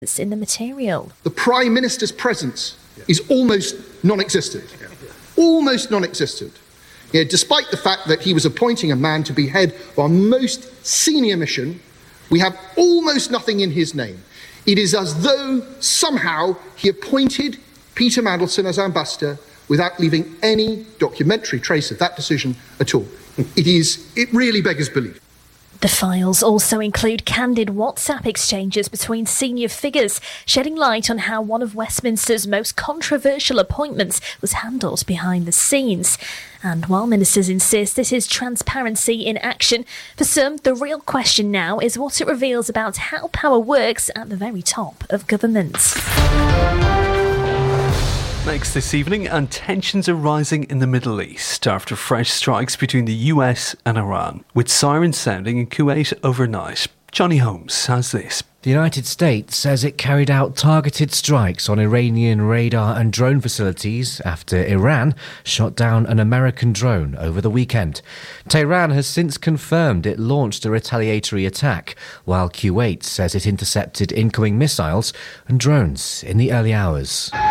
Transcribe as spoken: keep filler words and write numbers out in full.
in the material. The Prime Minister's presence is almost non-existent. Almost non-existent. You know, despite the fact that he was appointing a man to be head of our most senior mission, we have almost nothing in his name. It is as though somehow he appointed Peter Mandelson as ambassador without leaving any documentary trace of that decision at all. It is, it really beggars belief. The files also include candid WhatsApp exchanges between senior figures, shedding light on how one of Westminster's most controversial appointments was handled behind the scenes. And while ministers insist this is transparency in action, for some, the real question now is what it reveals about how power works at the very top of government. Next this evening, and tensions are rising in the Middle East after fresh strikes between the U S and Iran, with sirens sounding in Kuwait overnight. Johnny Holmes has this. The United States says it carried out targeted strikes on Iranian radar and drone facilities after Iran shot down an American drone over the weekend. Tehran has since confirmed it launched a retaliatory attack, while Kuwait says it intercepted incoming missiles and drones in the early hours.